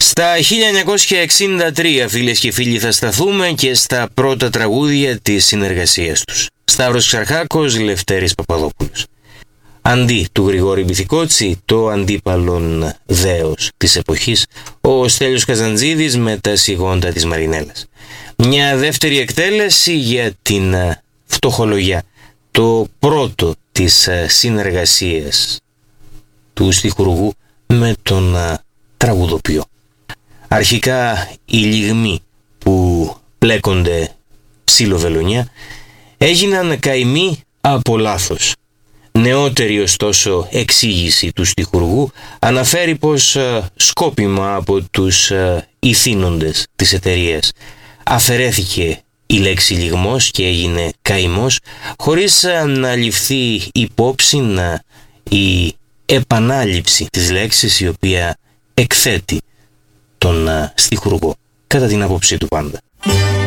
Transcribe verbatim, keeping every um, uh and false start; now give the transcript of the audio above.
Στα χίλια εννιακόσια εξήντα τρία, φίλες και φίλοι, θα σταθούμε και στα πρώτα τραγούδια της συνεργασίας τους. Σταύρος Ξαρχάκος, Λευτέρης Παπαδόπουλος. Αντί του Γρηγόρη Μπιθικότσι, το αντίπαλον δέος της εποχής, ο Στέλιος Καζαντζίδης με τα σιγόντα της Μαρινέλας. Μια δεύτερη εκτέλεση για την φτωχολογιά, το πρώτο της συνεργασίας του στιχουργού με τον τραγουδοποιό. Αρχικά οι λιγμοί που πλέκονται ψιλοβελονιά έγιναν καημοί από λάθος. Νεότερη ωστόσο εξήγηση του στιχουργού αναφέρει πως σκόπιμα από τους ηθήνοντες της εταιρείας αφαιρέθηκε η λέξη λιγμός και έγινε καημός, χωρίς να ληφθεί υπόψη η επανάληψη της λέξης, η οποία εκθέτει τον στιχουργό κατά την άποψή του πάντα.